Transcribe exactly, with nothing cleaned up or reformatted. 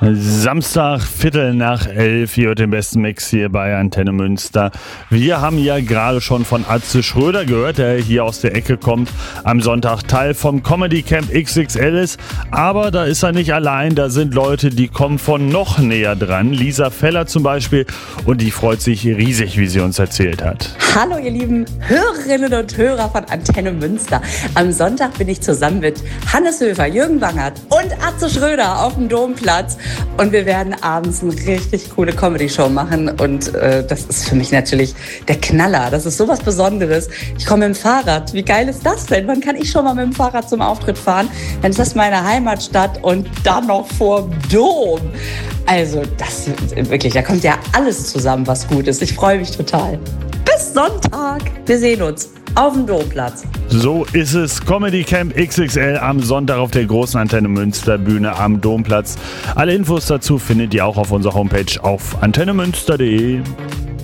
Samstag, Viertel nach elf, hier hört den besten Mix hier bei Antenne Münster. Wir haben ja gerade schon von Atze Schröder gehört, der hier aus der Ecke kommt, am Sonntag Teil vom Comedy Camp X X L ist. Aber da ist er nicht allein, da sind Leute, die kommen von noch näher dran. Lisa Feller zum Beispiel, und die freut sich riesig, wie sie uns erzählt hat. Hallo ihr lieben Hörerinnen und Hörer von Antenne Münster. Am Sonntag bin ich zusammen mit Hannes Höfer, Jürgen Wangert und Atze Schröder auf dem Domplatz. Und wir werden abends eine richtig coole Comedy-Show machen. Und äh, das ist für mich natürlich der Knaller. Das ist sowas Besonderes. Ich komme mit dem Fahrrad. Wie geil ist das denn? Wann kann ich schon mal mit dem Fahrrad zum Auftritt fahren? Dann ist das meine Heimatstadt und dann noch vor Dom. Also das wirklich, da kommt ja alles zusammen, was gut ist. Ich freue mich total. Bis Sonntag. Wir sehen uns auf dem Domplatz. So ist es. Comedy Camp X X L am Sonntag auf der großen Antenne Münster Bühne am Domplatz. Alle Infos dazu findet ihr auch auf unserer Homepage auf antenne münster punkt de.